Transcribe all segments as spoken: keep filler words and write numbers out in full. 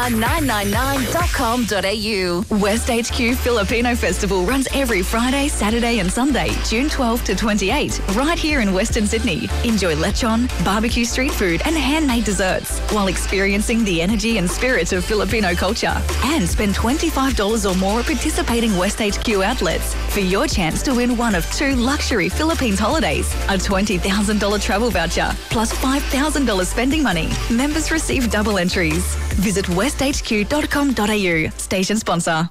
nine nine nine dot com dot a u. West H Q Filipino Festival runs every Friday, Saturday and Sunday, June twelfth to twenty-eighth, right here in Western Sydney. Enjoy lechon, barbecue street food and handmade desserts while experiencing the energy and spirit of Filipino culture. And spend twenty-five dollars or more at participating West H Q outlets for your chance to win one of two luxury Philippines holidays, a twenty thousand dollars travel voucher, plus five thousand dollars spending money. Members receive double entries. Visit west h q dot com dot a u. Station sponsor.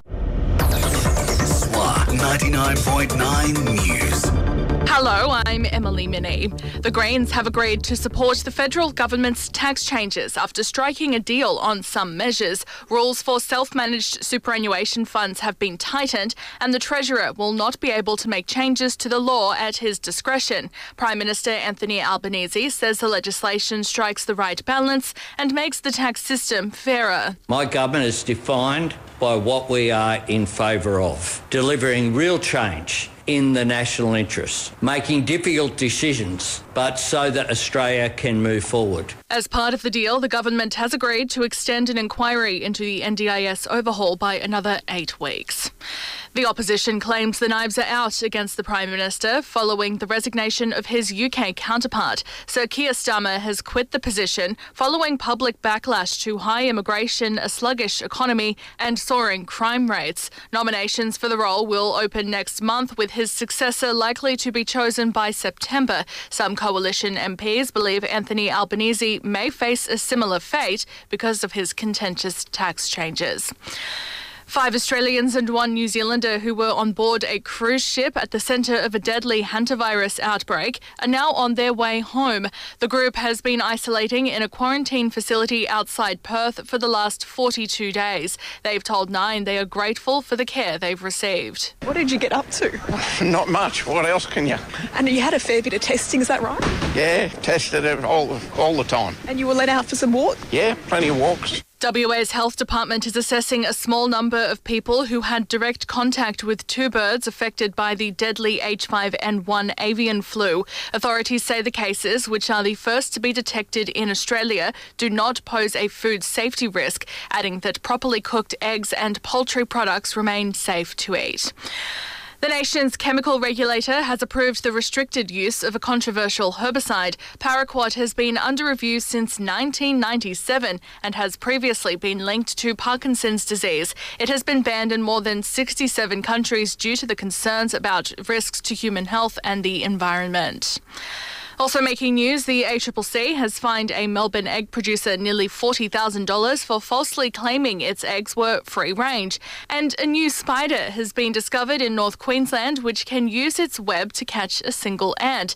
Swa ninety-nine point nine News. Hello, I'm Emily Minnie. The Greens have agreed to support the federal government's tax changes after striking a deal on some measures. Rules for self-managed superannuation funds have been tightened and the Treasurer will not be able to make changes to the law at his discretion. Prime Minister Anthony Albanese says the legislation strikes the right balance and makes the tax system fairer. My government is defined by what we are in favour of, delivering real change in the national interest, making difficult decisions, but so that Australia can move forward. As part of the deal, the government has agreed to extend an inquiry into the N D I S overhaul by another eight weeks. The opposition claims the knives are out against the Prime Minister following the resignation of his U K counterpart. Sir Keir Starmer has quit the position following public backlash to high immigration, a sluggish economy and soaring crime rates. Nominations for the role will open next month, with his successor likely to be chosen by September. Some coalition M Ps believe Anthony Albanese may face a similar fate because of his contentious tax changes. Five Australians and one New Zealander who were on board a cruise ship at the centre of a deadly hantavirus outbreak are now on their way home. The group has been isolating in a quarantine facility outside Perth for the last forty-two days. They've told Nine they are grateful for the care they've received. What did you get up to? Not much. What else can you? And you had a fair bit of testing, is that right? Yeah, tested it all, all the time. And you were let out for some walk? Yeah, plenty of walks. W A's Health Department is assessing a small number of people who had direct contact with two birds affected by the deadly H five N one avian flu. Authorities say the cases, which are the first to be detected in Australia, do not pose a food safety risk, adding that properly cooked eggs and poultry products remain safe to eat. The nation's chemical regulator has approved the restricted use of a controversial herbicide. Paraquat has been under review since nineteen ninety-seven and has previously been linked to Parkinson's disease. It has been banned in more than sixty-seven countries due to the concerns about risks to human health and the environment. Also making news, the A C C C has fined a Melbourne egg producer nearly forty thousand dollars for falsely claiming its eggs were free range. And a new spider has been discovered in North Queensland which can use its web to catch a single ant.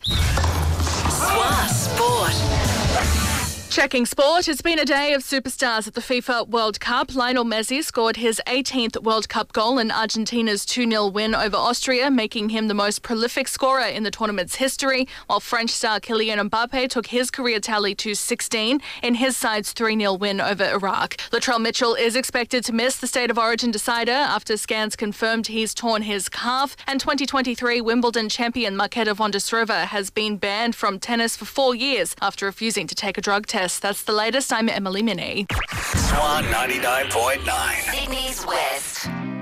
Swa Sport. Checking sport, it's been a day of superstars at the FIFA World Cup. Lionel Messi scored his eighteenth World Cup goal in Argentina's two nil win over Austria, making him the most prolific scorer in the tournament's history, while French star Kylian Mbappe took his career tally to sixteen in his side's three nil win over Iraq. Latrell Mitchell is expected to miss the State of Origin decider after scans confirmed he's torn his calf, and twenty twenty-three Wimbledon champion Marketa Vondrousova has been banned from tennis for four years after refusing to take a drug test. That's the latest. I'm Emily Minnie. Swa ninety-nine point nine. Sydney's West.